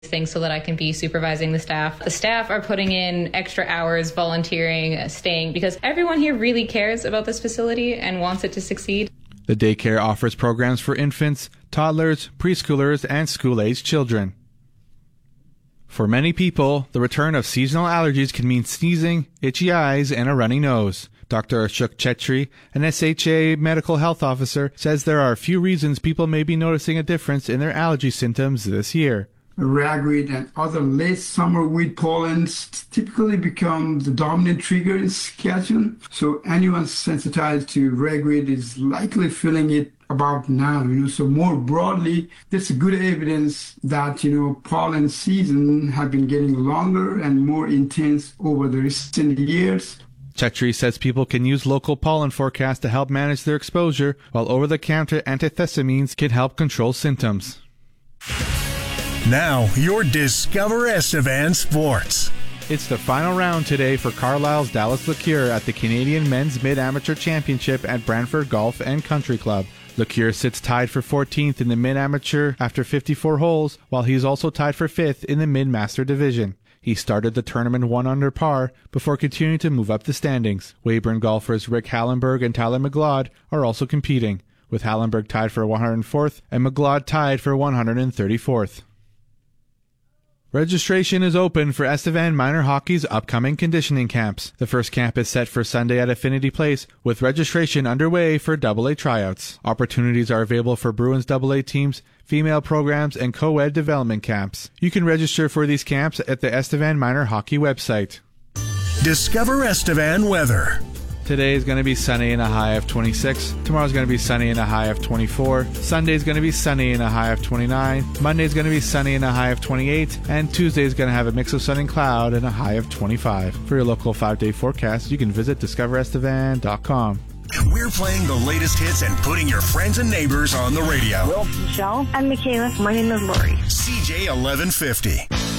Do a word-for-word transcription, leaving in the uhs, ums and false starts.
things so that I can be supervising the staff. The staff are putting in extra hours, volunteering, staying, because everyone here really cares about this facility and wants it to succeed. The daycare offers programs for infants, toddlers, preschoolers, and school-aged children. For many people, the return of seasonal allergies can mean sneezing, itchy eyes, and a runny nose. Doctor Ashok Chetri, an S H A medical health officer, says there are a few reasons people may be noticing a difference in their allergy symptoms this year. Ragweed and other late summer weed pollens typically become the dominant trigger in Saskatchewan. So anyone sensitized to ragweed is likely feeling it about now. You know, so more broadly, there's good evidence that, you know, pollen season have been getting longer and more intense over the recent years. Chetri says people can use local pollen forecasts to help manage their exposure, while over-the-counter antihistamines can help control symptoms. Now, your Discover Estevan Sports. It's the final round today for Carlisle's Dallas LeCure at the Canadian Men's Mid-Amateur Championship at Brantford Golf and Country Club. LeCure sits tied for fourteenth in the Mid-Amateur after fifty-four holes, while he is also tied for fifth in the Mid-Master division. He started the tournament one under par before continuing to move up the standings. Weyburn golfers Rick Hallenberg and Tyler McLeod are also competing, with Hallenberg tied for one hundred fourth and McLeod tied for one hundred thirty-fourth. Registration is open for Estevan Minor Hockey's upcoming conditioning camps. The first camp is set for Sunday at Affinity Place, with registration underway for double A tryouts. Opportunities are available for Bruins double A teams, female programs, and co-ed development camps. You can register for these camps at the Estevan Minor Hockey website. Discover Estevan weather. Today is going to be sunny and a high of twenty-six. Tomorrow is going to be sunny and a high of twenty-four. Sunday is going to be sunny and a high of twenty-nine. Monday is going to be sunny and a high of twenty-eight. And Tuesday is going to have a mix of sun and cloud and a high of twenty-five. For your local five-day forecast, you can visit discover estevan dot com. We're playing the latest hits and putting your friends and neighbors on the radio. Will, Michelle, and Michaela. My name is Lori. C J eleven fifty.